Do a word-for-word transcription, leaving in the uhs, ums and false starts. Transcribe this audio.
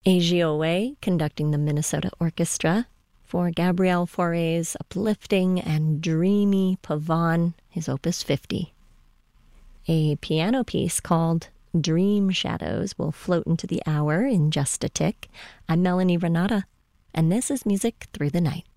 Agio Way conducting the Minnesota Orchestra for Gabriel Fauré's uplifting and dreamy Pavane, his Opus fifty. A piano piece called Dream Shadows will float into the hour in just a tick. I'm Melanie Renata, and this is Music Through the Night.